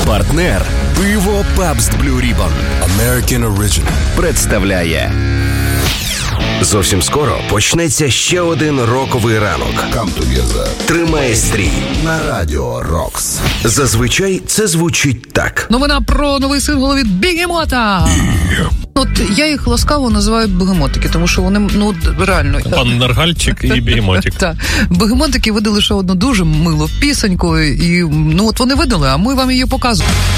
Партнер пиво Pabst Blue Ribbon American Original представляє. Зовсім скоро почнеться ще один роковий ранок. Тримай стрій на Радіо Рокс. Зазвичай це звучить так. Новина про новий сингл від Бігемота. От я їх ласкаво називаю бегемотики, тому що вони, реально... Пан Наргальчик і Бегемотик. Так. Бегемотики видали ще одну дуже милу пісеньку, і, от вони видали, а ми вам її показуємо.